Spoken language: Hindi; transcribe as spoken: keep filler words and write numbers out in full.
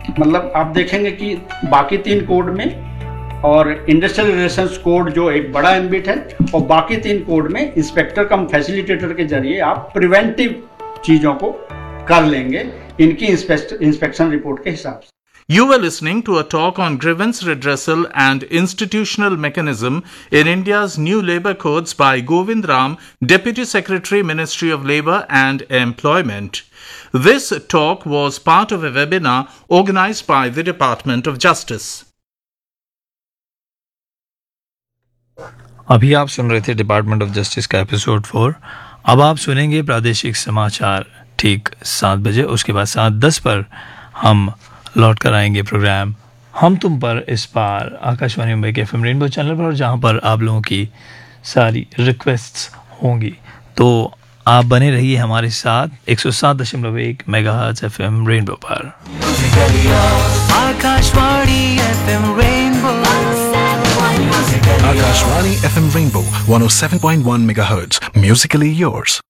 मतलब आप देखेंगे कि बाकी तीन कोड में और इंडस्ट्रियल रिलेशंस कोड जो एक बड़ा एम्बिट है, और बाकी तीन कोड में इंस्पेक्टर कम फैसिलिटेटर के जरिए आप प्रिवेंटिव चीजों को कर लेंगे इनकी इंस्पेक्शन रिपोर्ट के हिसाब से। You were listening to a talk on grievance redressal and institutional mechanism in India's new labour codes by Govind Ram, Deputy Secretary, Ministry of Labour and Employment. This talk was part of a webinar organised by the Department of Justice. अभी आप सुन रहे थे डिपार्टमेंट ऑफ जस्टिस का एपिसोड फोर। अब आप सुनेंगे प्रादेशिक समाचार ठीक सात बजे। उसके बाद सात दस पर हम लौट कर आएंगे प्रोग्राम हम तुम पर, इस बार आकाशवाणी मुंबई के एफएम रेनबो चैनल पर, जहां पर आप लोगों की सारी रिक्वेस्ट्स होंगी। तो आप बने रहिए हमारे साथ एक सौ सात दशमलव एक मेगाहर्ट्ज़ एफएम रेनबो पर। Akashvani FM rainbow Akashvani F M Rainbow one oh seven point one megahertz. Musically yours.